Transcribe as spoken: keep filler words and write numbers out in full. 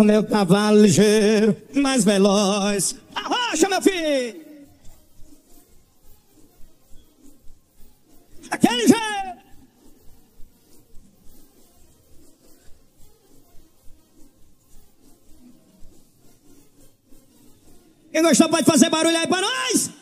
o meu cavalo ligeiro, mais veloz. Arrocha, meu filho! Aquele jeito! Quem gostou pode fazer barulho aí pra nós?